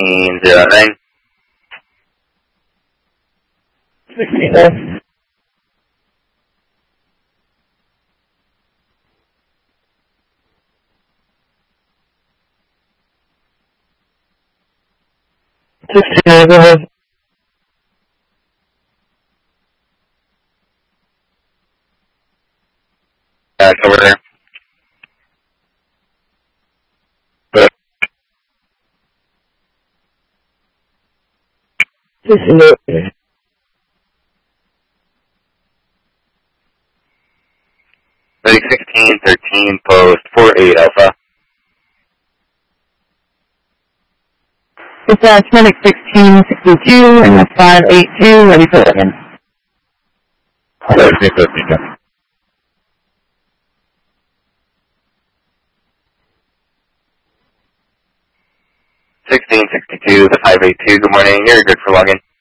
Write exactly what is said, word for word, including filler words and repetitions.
sixteen zero nine. sixteen. sixteen, go ahead. Uh, over there. sixteen. Ready sixteen thirteen post four eight alpha. It's uh, Atlantic sixteen sixty-two and that's five eight two, ready for Logan. sixteen fifteen. sixteen sixty-two, the five eight two, good morning, you're good for login.